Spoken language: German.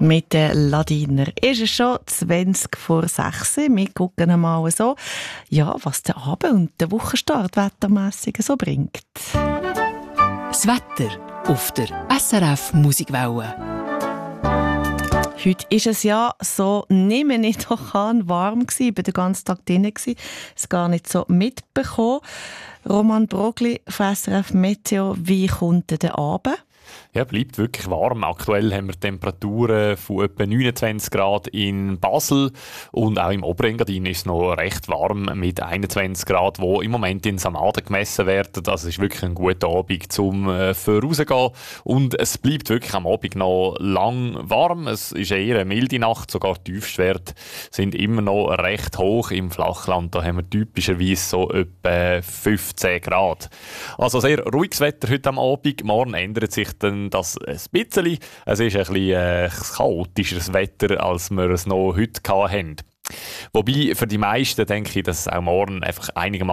mit den Ladiner. Ist es schon 20 vor 6 Uhr. Wir gucken mal so, ja, was der Abend und der Wochenstart wettermässig so bringt. Das Wetter auf der SRF Musikwelle. Heute war es ja so, nehme ich doch an, warm gewesen. Ich war den ganzen Tag drin, es gar nicht so mitbekommen. Roman Brogli von SRF Meteo, wie kommt denn der Abend? Ja, bleibt wirklich warm. Aktuell haben wir Temperaturen von etwa 29 Grad in Basel und auch im Oberengadin ist es noch recht warm mit 21 Grad, wo im Moment in Samaden gemessen werden. Das ist wirklich ein guter Abend zum vorauszugehen und es bleibt wirklich am Abend noch lang warm. Es ist eher eine milde Nacht, sogar die Tiefstwerte sind immer noch recht hoch im Flachland. Da haben wir typischerweise so etwa 15 Grad. Also sehr ruhiges Wetter heute am Abend. Morgen ändert sich dann das ein bisschen. Es ist ein bisschen chaotischeres Wetter, als wir es noch heute hatten. Wobei, für die meisten denke ich, dass es auch morgen einfach einigermaßen